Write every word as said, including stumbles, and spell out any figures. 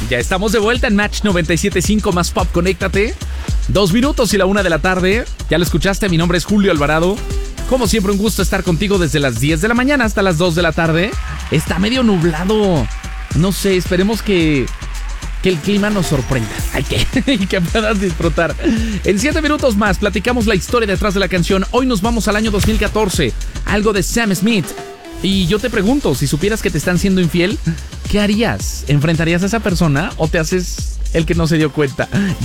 Ya estamos de vuelta en Match noventa y siete punto cinco más Pop, conéctate. Dos minutos y la una de la tarde. Ya lo escuchaste, mi nombre es Julio Alvarado. Como siempre, un gusto estar contigo desde las diez de la mañana hasta las dos de la tarde. Está medio nublado. No sé, esperemos que, que el clima nos sorprenda. Ay, que, y que puedas disfrutar. En siete minutos más platicamos la historia detrás de la canción. Hoy nos vamos al año dos mil catorce. Algo de Sam Smith. Y yo te pregunto, si supieras que te están siendo infiel, ¿qué harías? ¿Enfrentarías a esa persona o te haces el que no se dio cuenta?